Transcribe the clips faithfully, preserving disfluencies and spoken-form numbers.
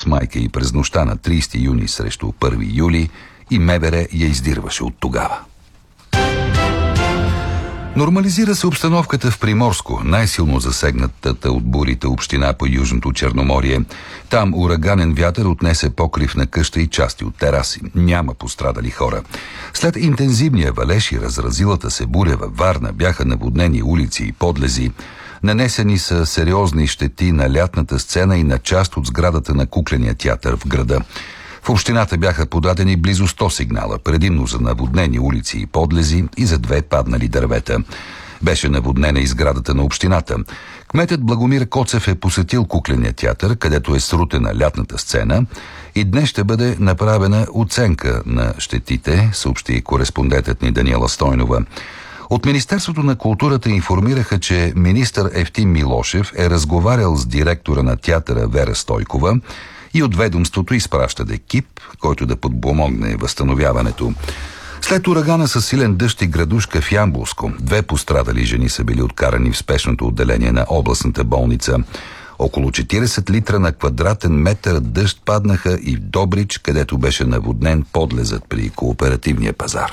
майка и през нощта на тридесети юни срещу първи юли и МВР я издирваше от тогава. Нормализира се обстановката в Приморско, най-силно засегнатата от бурите община по Южното Черноморие. Там ураганен вятър отнесе покрив на къща и части от тераси. Няма пострадали хора. След интензивния валеж и разразилата се буря във Варна бяха наводнени улици и подлези. Нанесени са сериозни щети на лятната сцена и на част от сградата на кукления театър в града. В общината бяха подадени близо сто сигнала, предимно за наводнени улици и подлези и за две паднали дървета. Беше наводнена и сградата на общината. Кметът Благомир Коцев е посетил кукления театър, където е срутена лятната сцена, и днес ще бъде направена оценка на щетите, съобщи кореспондентът ни Даниела Стойнова. От Министерството на културата информираха, че министър Евтим Милошев е разговарял с директора на театъра Вера Стойкова и от ведомството изпращат екип, който да подпомогне възстановяването. След урагана със силен дъжд и градушка в Ямболско, две пострадали жени са били откарани в спешното отделение на областната болница. Около четиридесет литра на квадратен метър дъжд паднаха и в Добрич, където беше наводнен подлезът при Кооперативния пазар.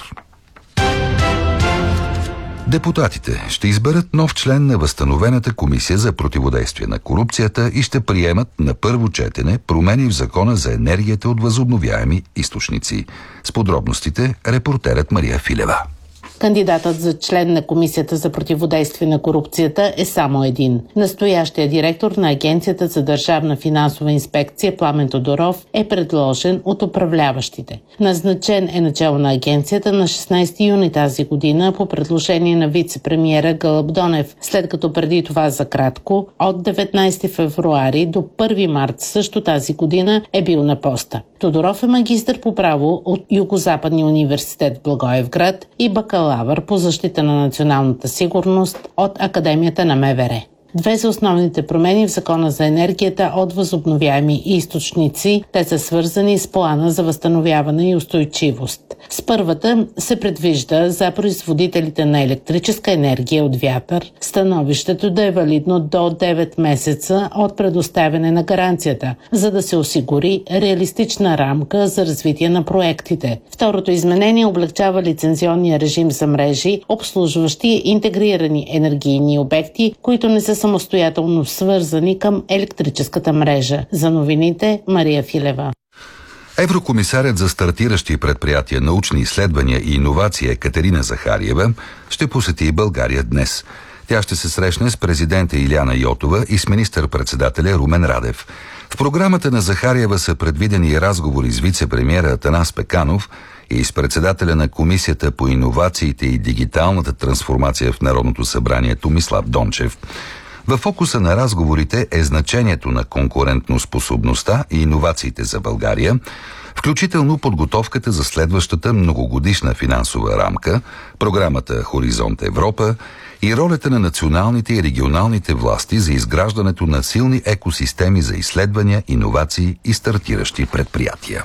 Депутатите ще изберат нов член на възстановената комисия за противодействие на корупцията и ще приемат на първо четене промени в закона за енергията от възобновяеми източници. С подробностите репортерът Мария Филева. Кандидатът за член на Комисията за противодействие на корупцията е само един. Настоящия директор на Агенцията за държавна финансова инспекция Пламен Тодоров е предложен от управляващите. Назначен е начало на агенцията на шестнадесети юни тази година по предложение на вице-премиера Гълъб Донев, след като преди това за кратко от деветнадесети февруари до първи март също тази година е бил на поста. Тодоров е магистър по право от Югозападния университет в Благоевград и бакалавър по защита на националната сигурност от Академията на МВР. Две са основните промени в Закона за енергията от възобновяеми източници. Те са свързани с плана за възстановяване и устойчивост. С първата се предвижда за производителите на електрическа енергия от вятър становището да е валидно до девет месеца от предоставяне на гаранцията, за да се осигури реалистична рамка за развитие на проектите. Второто изменение облегчава лицензионния режим за мрежи, обслужващи интегрирани енергийни обекти, които не са самостоятелно свързани към електрическата мрежа. За новините Мария Филева. Еврокомисарят за стартиращи предприятия, научни изследвания и иновации Екатерина Захариева ще посети България днес. Тя ще се срещне с президента Илияна Йотова и с министър-председателя Румен Радев. В програмата на Захариева са предвидени разговори с вице-премиера Атанас Пеканов и с председателя на Комисията по иновациите и дигиталната трансформация в Народното събрание Томислав Дончев. Във фокуса на разговорите е значението на конкурентноспособността и иновациите за България, включително подготовката за следващата многогодишна финансова рамка, програмата Хоризонт Европа и ролята на националните и регионалните власти за изграждането на силни екосистеми за изследвания, иновации и стартиращи предприятия.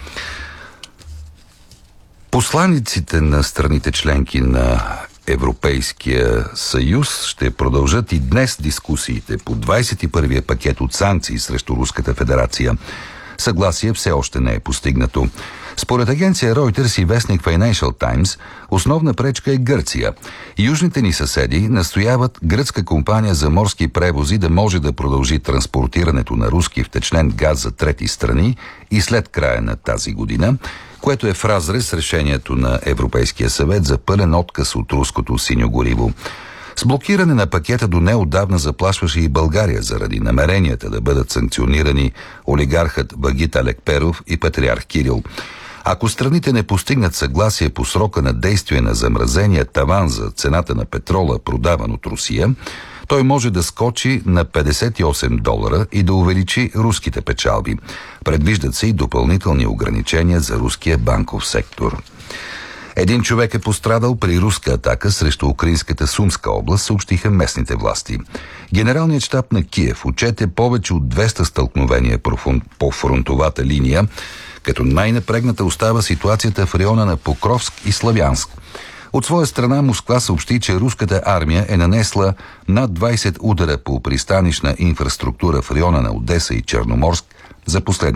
Посланиците на страните членки на Европейския съюз ще продължат и днес дискусиите по двадесет и първия пакет от санкции срещу Руската федерация. Съгласие все още не е постигнато. Според агенция Reuters и вестник Financial Times, основна пречка е Гърция. Южните ни съседи настояват гръцка компания за морски превози да може да продължи транспортирането на руски втечнен газ за трети страни и след края на тази година, което е в разрез с решението на Европейския съвет за пълен отказ от руското синьо гориво. С блокиране на пакета до неотдавна заплашваше и България заради намеренията да бъдат санкционирани олигархът Вагит Алекперов и патриарх Кирил. Ако страните не постигнат съгласие по срока на действие на замразения таван за цената на петрола, продаван от Русия, той може да скочи на петдесет и осем долара и да увеличи руските печалби. Предвиждат се и допълнителни ограничения за руския банков сектор. Един човек е пострадал при руска атака срещу украинската Сумска област, съобщиха местните власти. Генералният щаб на Киев отчете повече от двеста стълкновения по фронтовата линия, като най-напрегната остава ситуацията в района на Покровск и Славянск. От своя страна Москва съобщи, че руската армия е нанесла над двадесет удара по пристанищна инфраструктура в района на Одеса и Черноморск за последните